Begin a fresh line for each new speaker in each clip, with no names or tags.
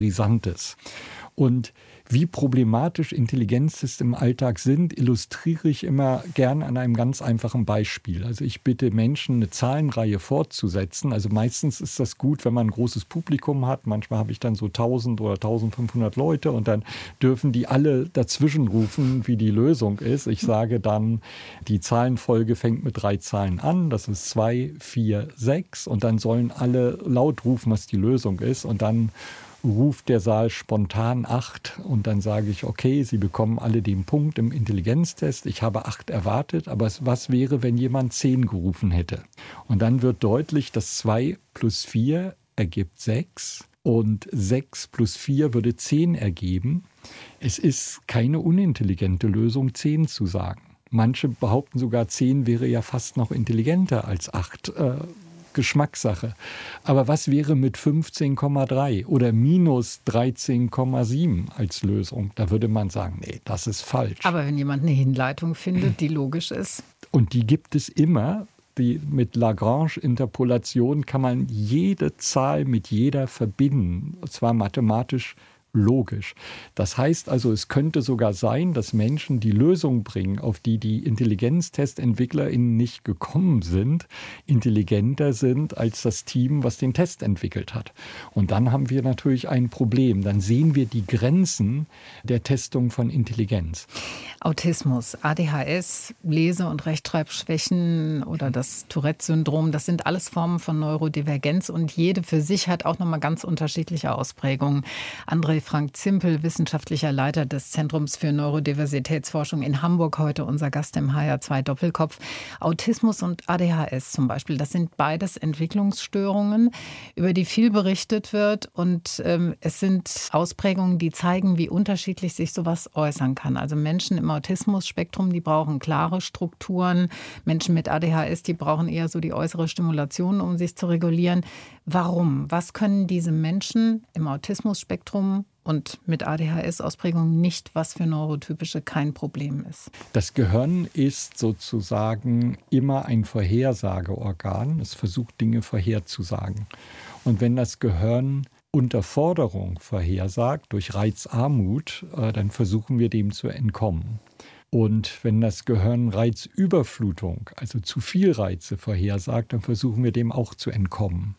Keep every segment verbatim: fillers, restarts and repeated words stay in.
Brisantes. Und wie problematisch Intelligenztests im Alltag sind, illustriere ich immer gern an einem ganz einfachen Beispiel. Also ich bitte Menschen, eine Zahlenreihe fortzusetzen. Also meistens ist das gut, wenn man ein großes Publikum hat. Manchmal habe ich dann so tausend oder tausendfünfhundert Leute und dann dürfen die alle dazwischen rufen, wie die Lösung ist. Ich sage dann, die Zahlenfolge fängt mit drei Zahlen an. Das ist zwei, vier, sechs. Und dann sollen alle laut rufen, was die Lösung ist. Und dann ruft der Saal spontan acht und dann sage ich, okay, Sie bekommen alle den Punkt im Intelligenztest. Ich habe acht erwartet, aber was wäre, wenn jemand zehn gerufen hätte? Und dann wird deutlich, dass zwei plus vier ergibt sechs und sechs plus vier würde zehn ergeben. Es ist keine unintelligente Lösung, zehn zu sagen. Manche behaupten sogar, zehn wäre ja fast noch intelligenter als acht. Äh, Geschmackssache. Aber was wäre mit fünfzehn Komma drei oder minus dreizehn Komma sieben als Lösung? Da würde man sagen, nee, das ist falsch.
Aber wenn jemand eine Hinleitung findet, die logisch ist.
Und die gibt es immer. Die, mit Lagrange-Interpolation kann man jede Zahl mit jeder verbinden. Und zwar mathematisch logisch. Das heißt also, es könnte sogar sein, dass Menschen die Lösung bringen, auf die die IntelligenztestentwicklerInnen nicht gekommen sind, intelligenter sind als das Team, was den Test entwickelt hat. Und dann haben wir natürlich ein Problem. Dann sehen wir die Grenzen der Testung von Intelligenz.
Autismus, A D H S, Lese- und Rechtschreibschwächen oder das Tourette-Syndrom, das sind alles Formen von Neurodivergenz und jede für sich hat auch nochmal ganz unterschiedliche Ausprägungen. André Frank Zimpel, wissenschaftlicher Leiter des Zentrums für Neurodiversitätsforschung in Hamburg, heute unser Gast im H R zwei Doppelkopf. Autismus und A D H S zum Beispiel, das sind beides Entwicklungsstörungen, über die viel berichtet wird und ähm, es sind Ausprägungen, die zeigen, wie unterschiedlich sich sowas äußern kann. Also Menschen im Autismus-Spektrum, die brauchen klare Strukturen. Menschen mit A D H S, die brauchen eher so die äußere Stimulation, um sich zu regulieren. Warum? Was können diese Menschen im Autismus-Spektrum und mit A D H S-Ausprägung nicht, was für Neurotypische kein Problem ist?
Das Gehirn ist sozusagen immer ein Vorhersageorgan. Es versucht, Dinge vorherzusagen. Und wenn das Gehirn Unterforderung vorhersagt durch Reizarmut, dann versuchen wir dem zu entkommen. Und wenn das Gehirn Reizüberflutung, also zu viel Reize vorhersagt, dann versuchen wir dem auch zu entkommen.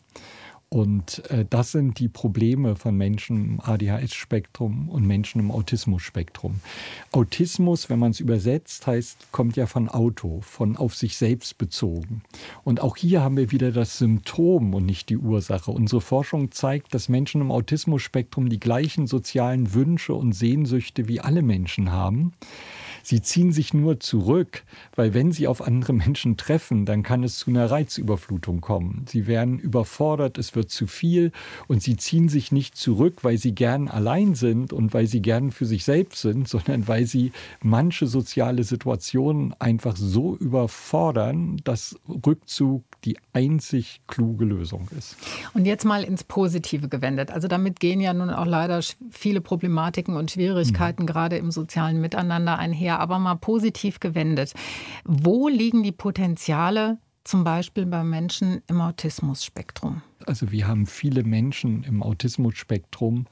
Und äh, das sind die Probleme von Menschen im A D H S-Spektrum und Menschen im Autismus-Spektrum. Autismus, wenn man es übersetzt, heißt, kommt ja von Auto, von auf sich selbst bezogen. Und auch hier haben wir wieder das Symptom und nicht die Ursache. Unsere Forschung zeigt, dass Menschen im Autismus-Spektrum die gleichen sozialen Wünsche und Sehnsüchte wie alle Menschen haben. Sie ziehen sich nur zurück, weil wenn sie auf andere Menschen treffen, dann kann es zu einer Reizüberflutung kommen. Sie werden überfordert, es wird zu viel und sie ziehen sich nicht zurück, weil sie gern allein sind und weil sie gern für sich selbst sind, sondern weil sie manche soziale Situationen einfach so überfordern, dass Rückzug die einzig kluge Lösung ist.
Und jetzt mal ins Positive gewendet. Also damit gehen ja nun auch leider viele Problematiken und Schwierigkeiten mhm. gerade im sozialen Miteinander einher. Aber mal positiv gewendet. Wo liegen die Potenziale zum Beispiel bei Menschen im Autismus-Spektrum?
Also wir haben viele Menschen im Autismus-Spektrum,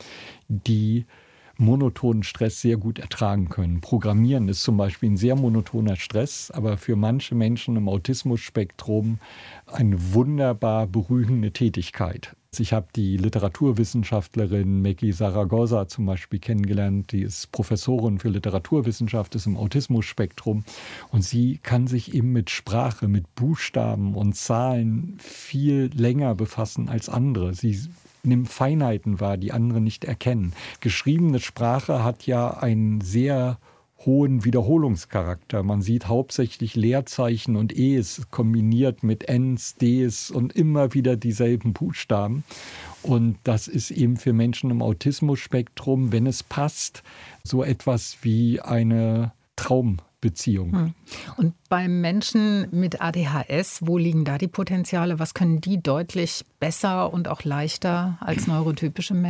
die monotonen Stress sehr gut ertragen können. Programmieren ist zum Beispiel ein sehr monotoner Stress, aber für manche Menschen im Autismus-Spektrum eine wunderbar beruhigende Tätigkeit. Ich habe die Literaturwissenschaftlerin Maggie Zaragoza zum Beispiel kennengelernt, die ist Professorin für Literaturwissenschaft, ist im Autismus-Spektrum und sie kann sich eben mit Sprache, mit Buchstaben und Zahlen viel länger befassen als andere. Sie nimmt Feinheiten wahr, die andere nicht erkennen. Geschriebene Sprache hat ja einen sehr hohen Wiederholungscharakter. Man sieht hauptsächlich Leerzeichen und Es kombiniert mit Ns, Ds und immer wieder dieselben Buchstaben. Und das ist eben für Menschen im Autismus-Spektrum, wenn es passt, so etwas wie eine Traumbeziehung.
Und bei Menschen mit A D H S, wo liegen da die Potenziale? Was können die deutlich besser und auch leichter als neurotypische Menschen?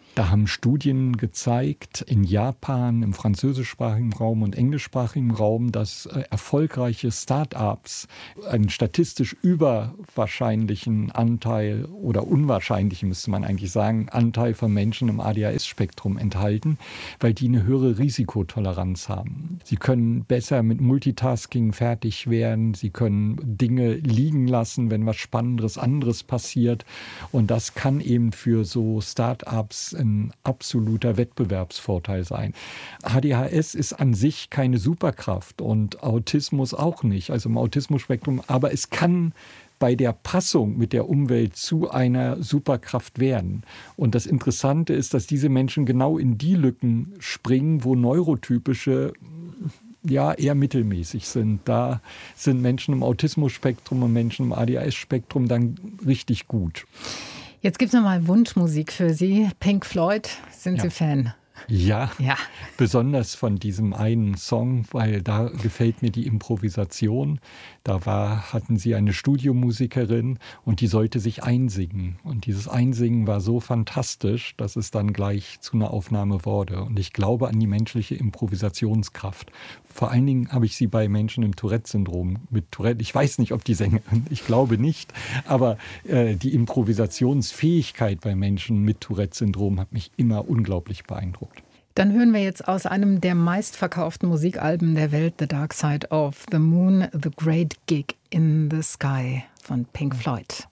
Da haben Studien gezeigt, in Japan, im französischsprachigen Raum und englischsprachigen Raum, dass äh, erfolgreiche Start-ups einen statistisch überwahrscheinlichen Anteil oder unwahrscheinlichen, müsste man eigentlich sagen, Anteil von Menschen im A D H S-Spektrum enthalten, weil die eine höhere Risikotoleranz haben. Sie können besser mit Multitasking fertig werden, sie können Dinge liegen lassen, wenn was Spannenderes anderes passiert. Und das kann eben für so Start-ups ein absoluter Wettbewerbsvorteil sein. A D H S ist an sich keine Superkraft und Autismus auch nicht, also im Autismusspektrum, aber es kann bei der Passung mit der Umwelt zu einer Superkraft werden. Und das Interessante ist, dass diese Menschen genau in die Lücken springen, wo neurotypische ja eher mittelmäßig sind. Da sind Menschen im Autismusspektrum und Menschen im A D H S-Spektrum dann richtig gut.
Jetzt gibt es nochmal Wunschmusik für Sie. Pink Floyd, sind
Ja.
Sie Fan?
Ja,
Ja.
Besonders von diesem einen Song, weil da gefällt mir die Improvisation. Da war, hatten sie eine Studiomusikerin und die sollte sich einsingen. Und dieses Einsingen war so fantastisch, dass es dann gleich zu einer Aufnahme wurde. Und ich glaube an die menschliche Improvisationskraft. Vor allen Dingen habe ich sie bei Menschen im Tourette-Syndrom mit Tourette. Ich weiß nicht, ob die Sängerin, ich glaube nicht, aber äh, die Improvisationsfähigkeit bei Menschen mit Tourette-Syndrom hat mich immer unglaublich beeindruckt.
Dann hören wir jetzt aus einem der meistverkauften Musikalben der Welt, The Dark Side of the Moon, The Great Gig in the Sky von Pink Floyd.